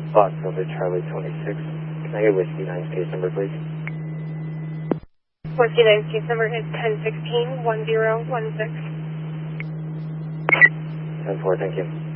Box Silver Charlie 26. Can I get Whiskey 9's case number, please? Whiskey 9's case number is 1016-1016. 10-4, thank you.